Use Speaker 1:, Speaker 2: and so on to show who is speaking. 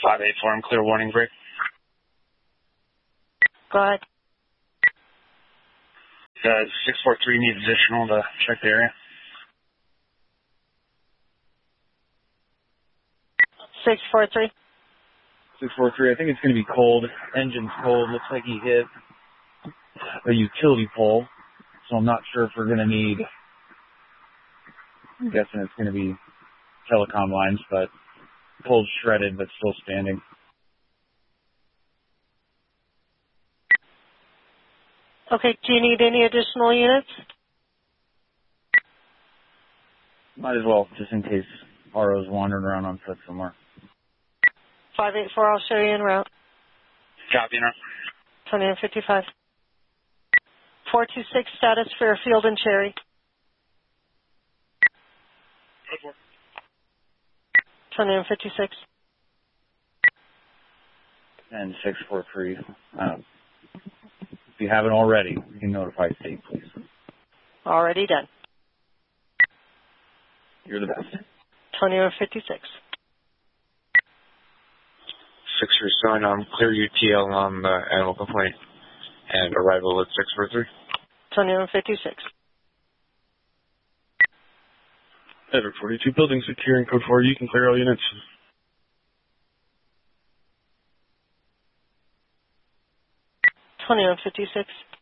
Speaker 1: 584, I'm clear warning break.
Speaker 2: Go ahead.
Speaker 1: 643 needs additional to check the area.
Speaker 2: 643.
Speaker 3: 643, I think it's going to be cold. Engine's cold. Looks like he hit a utility pole. So I'm not sure if we're going to need, I'm guessing it's going to be telecom lines, but pole's shredded but still standing.
Speaker 2: Okay, do you need any additional units?
Speaker 3: Might as well, just in case RO's wandering around on foot somewhere.
Speaker 2: 584, I'll show you en route.
Speaker 1: Copy, now.
Speaker 2: 2055. 426 status Fairfield and Cherry. 2056.
Speaker 3: And 643. If you haven't already, you can notify state, please.
Speaker 2: Already done.
Speaker 3: You're the best.
Speaker 2: 2056.
Speaker 1: 637, clear UTL on the animal complaint and arrival at 643.
Speaker 2: 2056.
Speaker 4: Edward 42, building secure in code 4, you can clear all units.
Speaker 2: 2156.